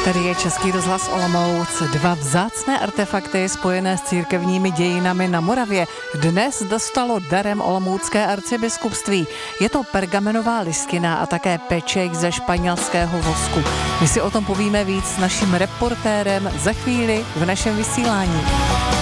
Tady je Český rozhlas Olomouc. 2 vzácné artefakty spojené s církevními dějinami na Moravě dnes dostalo darem olomoucké arcibiskupství. Je to pergamenová listina a také pečeť ze španělského vosku. My si o tom povíme víc s naším reportérem za chvíli v našem vysílání.